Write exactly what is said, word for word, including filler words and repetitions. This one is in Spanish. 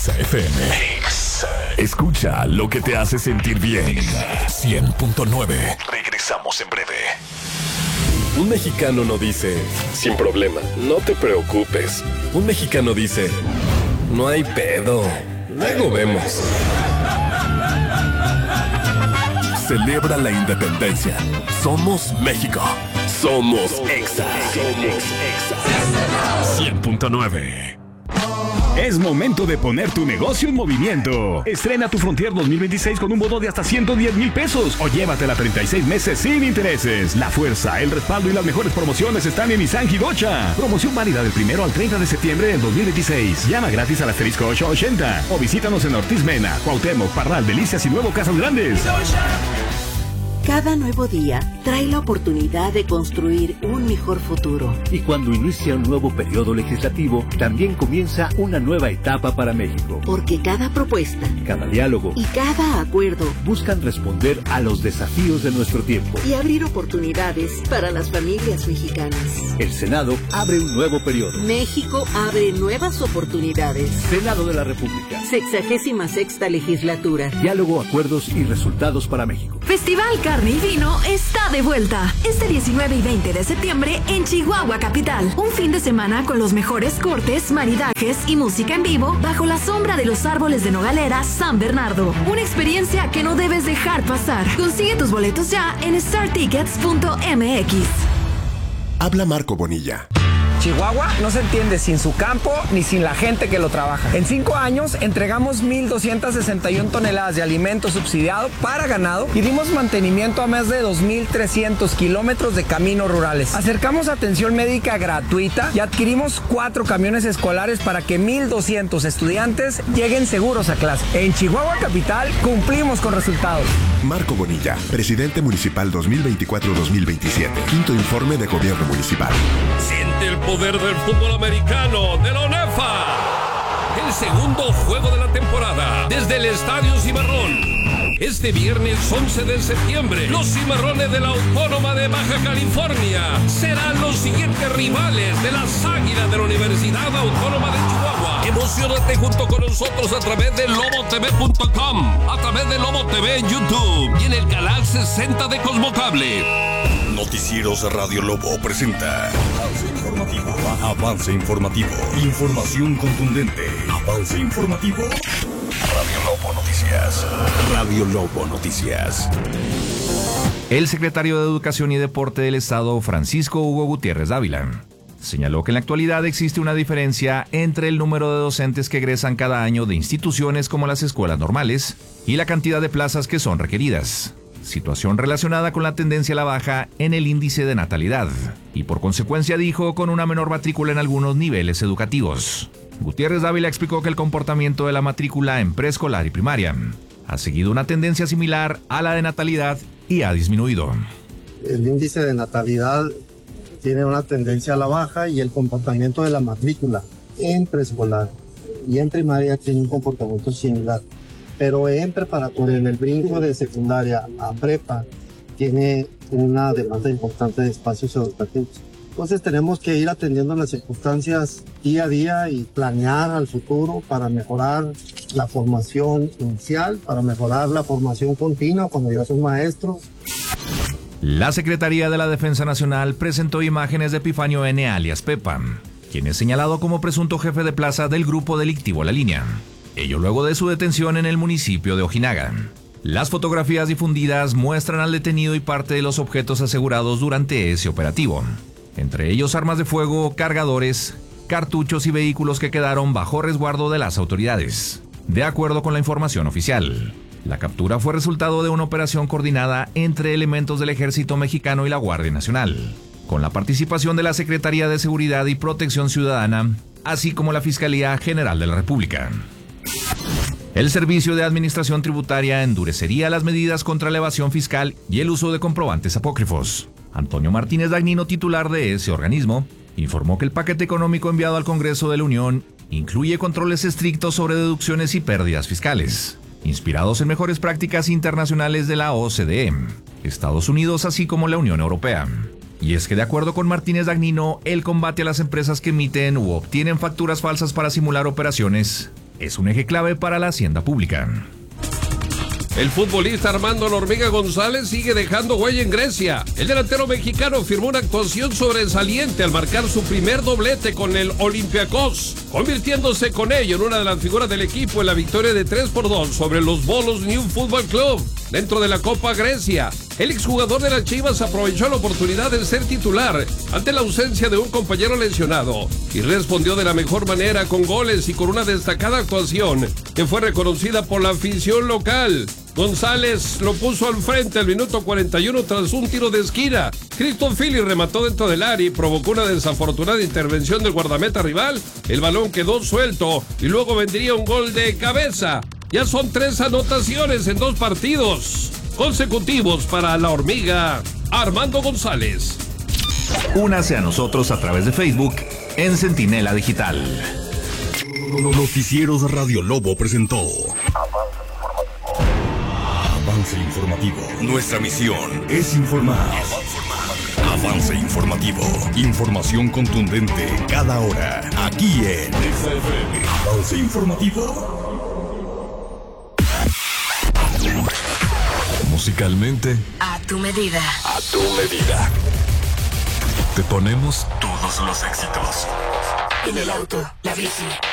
Exa F M. Exa. Escucha lo que te hace sentir bien. cien punto nueve. Regresamos en breve. Un mexicano no dice, sin problema, no te preocupes. Un mexicano dice, no hay pedo, luego vemos. Celebra la independencia. Somos México. Somos Exa. Somos Exa. cien punto nueve. Es momento de poner tu negocio en movimiento. Estrena tu Frontier dos mil veintiséis con un bono de hasta ciento diez mil pesos o llévatela treinta y seis meses sin intereses. La fuerza, el respaldo y las mejores promociones están en Nissan Hirocha. Promoción válida del primero al treinta de septiembre del dos mil veintiséis. Llama gratis al asterisco ocho ochenta o visítanos en Ortiz Mena, Cuauhtémoc, Parral, Delicias y Nuevo Casas Grandes. Cada nuevo día trae la oportunidad de construir un mejor futuro. Y cuando inicia un nuevo periodo legislativo, también comienza una nueva etapa para México. Porque cada propuesta, cada diálogo y cada acuerdo buscan responder a los desafíos de nuestro tiempo y abrir oportunidades para las familias mexicanas. El Senado abre un nuevo periodo. México abre nuevas oportunidades. Senado de la República. Sexagésima sexta legislatura. Diálogo, acuerdos y resultados para México. Festival Carne y Vino está de vuelta este diecinueve y veinte de septiembre en Chihuahua Capital. Un fin de semana con los mejores cortes, maridajes y música en vivo bajo la sombra de los árboles de Nogalera San Bernardo. Una experiencia que no debes dejar pasar. Consigue tus boletos ya en star tickets punto m x. Habla Marco Bonilla. Chihuahua no se entiende sin su campo ni sin la gente que lo trabaja. En cinco años entregamos mil doscientas sesenta y una toneladas de alimento subsidiado para ganado y dimos mantenimiento a más de dos mil trescientos kilómetros de caminos rurales. Acercamos atención médica gratuita y adquirimos cuatro camiones escolares para que mil doscientos estudiantes lleguen seguros a clase. En Chihuahua Capital cumplimos con resultados. Marco Bonilla, presidente municipal dos mil veinticuatro dos mil veintisiete. Quinto informe de gobierno municipal. Siente el poder del fútbol americano de la ONEFA. El segundo juego de la temporada desde el Estadio Cimarrón. Este viernes once de septiembre, los Cimarrones de la Autónoma de Baja California serán los siguientes rivales de las Águilas de la Universidad Autónoma de Chihuahua. Emocionate junto con nosotros a través de lobo t v punto com, a través de Lobo T V en YouTube y en el canal sesenta de Cosmocable. Noticieros Radio Lobo presenta Avance Informativo. Avance Informativo. Información contundente. Avance Informativo. Radio Lobo Noticias. Radio Lobo Noticias. El secretario de Educación y Deporte del Estado, Francisco Hugo Gutiérrez Dávila, señaló que en la actualidad existe una diferencia entre el número de docentes que egresan cada año de instituciones como las escuelas normales y la cantidad de plazas que son requeridas. Situación relacionada con la tendencia a la baja en el índice de natalidad y por consecuencia, dijo, con una menor matrícula en algunos niveles educativos. Gutiérrez Dávila explicó que el comportamiento de la matrícula en preescolar y primaria ha seguido una tendencia similar a la de natalidad y ha disminuido. El índice de natalidad tiene una tendencia a la baja y el comportamiento de la matrícula en preescolar y en primaria tiene un comportamiento similar. Pero en preparatoria, en el brinco de secundaria a prepa, tiene una demanda importante de espacios educativos. Entonces tenemos que ir atendiendo las circunstancias día a día y planear al futuro para mejorar la formación inicial, para mejorar la formación continua cuando ya son maestros. La Secretaría de la Defensa Nacional presentó imágenes de Epifanio N. alias Pepa, quien es señalado como presunto jefe de plaza del grupo delictivo La Línea. Ello luego de su detención en el municipio de Ojinaga. Las fotografías difundidas muestran al detenido y parte de los objetos asegurados durante ese operativo. Entre ellos armas de fuego, cargadores, cartuchos y vehículos que quedaron bajo resguardo de las autoridades. De acuerdo con la información oficial, la captura fue resultado de una operación coordinada entre elementos del Ejército Mexicano y la Guardia Nacional, con la participación de la Secretaría de Seguridad y Protección Ciudadana, así como la Fiscalía General de la República. El Servicio de Administración Tributaria endurecería las medidas contra la evasión fiscal y el uso de comprobantes apócrifos. Antonio Martínez Dagnino, titular de ese organismo, informó que el paquete económico enviado al Congreso de la Unión incluye controles estrictos sobre deducciones y pérdidas fiscales, inspirados en mejores prácticas internacionales de la O C D E, Estados Unidos, así como la Unión Europea. Y es que de acuerdo con Martínez Dagnino, el combate a las empresas que emiten u obtienen facturas falsas para simular operaciones es un eje clave para la hacienda pública. El futbolista Armando La Hormiga González sigue dejando huella en Grecia. El delantero mexicano firmó una actuación sobresaliente al marcar su primer doblete con el Olympiacos, convirtiéndose con ello en una de las figuras del equipo en la victoria de tres por dos sobre los Volos New Football Club dentro de la Copa Grecia. El exjugador de las Chivas aprovechó la oportunidad de ser titular ante la ausencia de un compañero lesionado y respondió de la mejor manera con goles y con una destacada actuación que fue reconocida por la afición local. González lo puso al frente al minuto cuarenta y uno tras un tiro de esquina. Cristian Philly remató dentro del área y provocó una desafortunada intervención del guardameta rival. El balón quedó suelto y luego vendría un gol de cabeza. Ya son tres anotaciones en dos partidos consecutivos para La Hormiga Armando González. Únase a nosotros a través de Facebook en Centinela Digital. Noticieros Radio Lobo presentó Avance Informativo. Nuestra misión es informar. Avance Informativo. Información contundente cada hora. Aquí en Avance Informativo. Musicalmente, a tu medida. A tu medida. Te ponemos todos los éxitos. En el auto, la bici,